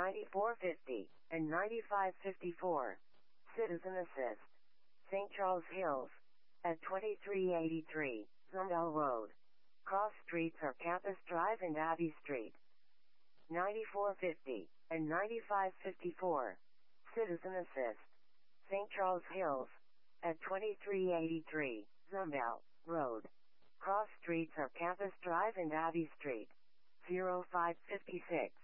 9450, and 9554. Citizen Assist. St. Charles Hills. At 2383, Zumbel Road. Cross streets are Campus Drive and Abbey Street. 9450, and 9554. Citizen Assist. St. Charles Hills. At 2383, Zumbel Road. Cross streets are Campus Drive and Abbey Street. 0556.